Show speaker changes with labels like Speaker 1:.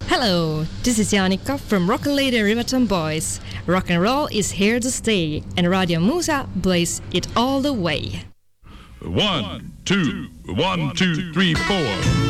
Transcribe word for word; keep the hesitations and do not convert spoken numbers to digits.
Speaker 1: Hello, this is Janika from Rock and Lady Riverton Boys. Rock and roll is here to stay, and Radio Musa plays it all the way.
Speaker 2: One, two, one, two, three, four.